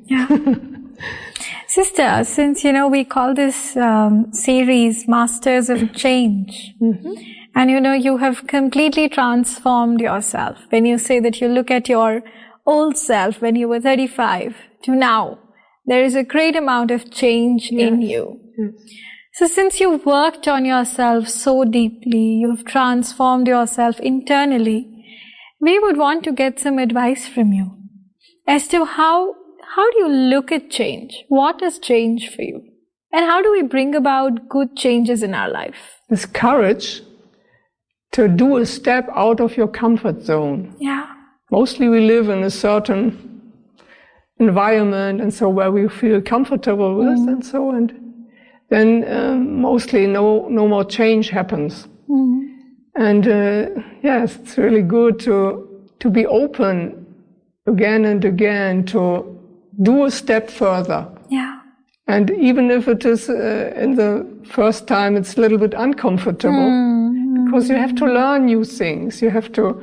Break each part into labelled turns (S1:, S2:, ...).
S1: Yeah. Sister, since, we call this series Masters of Change, and, you have completely transformed yourself. When you say that you look at your old self when you were 35 to now, there is a great amount of change in you.
S2: Yes.
S1: So since you've worked on yourself so deeply, you've transformed yourself internally, we would want to get some advice from you as to how do you look at change? What is change for you? And how do we bring about good changes in our life?
S2: This courage to do a step out of your comfort zone.
S1: Yeah.
S2: Mostly we live in a certain environment and so where we feel comfortable with and so, and then mostly no more change happens. And yes, it's really good to be open again and again to do a step further.
S1: Yeah.
S2: And even if it is in the first time, it's a little bit uncomfortable because you have to learn new things. You have to,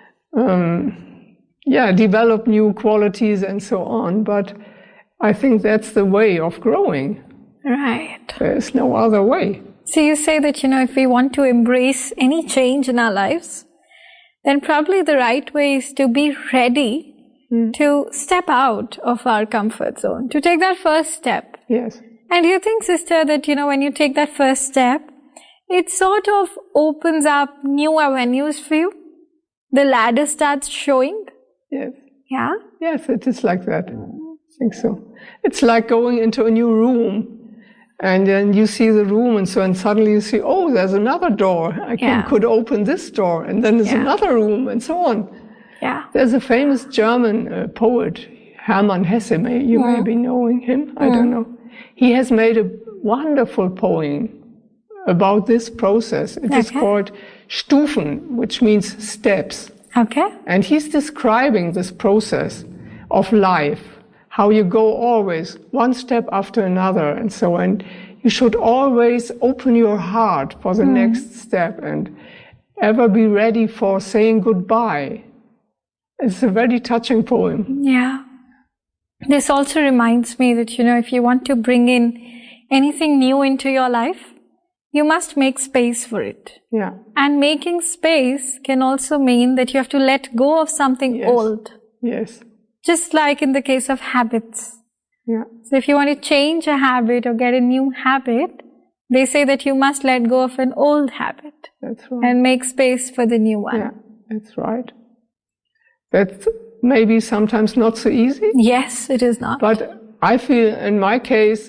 S2: develop new qualities and so on. But I think that's the way of growing.
S1: Right.
S2: There's no other way.
S1: So you say that, if we want to embrace any change in our lives, then probably the right way is to be ready to step out of our comfort zone, to take that first step.
S2: Yes.
S1: And do you think, sister, that, when you take that first step, it sort of opens up new avenues for you? The ladder starts showing?
S2: Yes.
S1: Yeah?
S2: Yes, it is like that. I think so. It's like going into a new room. And then you see the room, and suddenly you see, oh, there's another door. I could open this door, and then there's another room, and so on.
S1: Yeah.
S2: There's a famous German poet, Hermann Hesse. You may be knowing him. I don't know. He has made a wonderful poem about this process. It is called Stufen, which means steps.
S1: Okay.
S2: And he's describing this process of life. How you go always one step after another and so on. You should always open your heart for the next step and ever be ready for saying goodbye. It's a very touching poem.
S1: Yeah. This also reminds me that, if you want to bring in anything new into your life, you must make space for it.
S2: Yeah.
S1: And making space can also mean that you have to let go of something old.
S2: Yes.
S1: Just like in the case of habits.
S2: Yeah.
S1: So if you want to change a habit or get a new habit, they say that you must let go of an old habit.
S2: That's right.
S1: And make space for the new one.
S2: Yeah, that's right. That's maybe sometimes not so easy.
S1: Yes, it is not.
S2: But I feel in my case,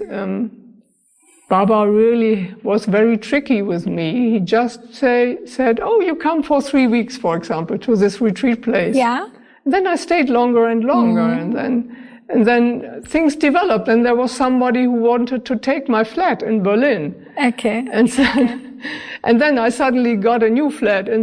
S2: Baba really was very tricky with me. He just said, oh, you come for 3 weeks, for example, to this retreat place.
S1: Yeah.
S2: And then I stayed longer and longer, and then things developed, and there was somebody who wanted to take my flat in Berlin.
S1: Okay.
S2: And then I suddenly got a new flat in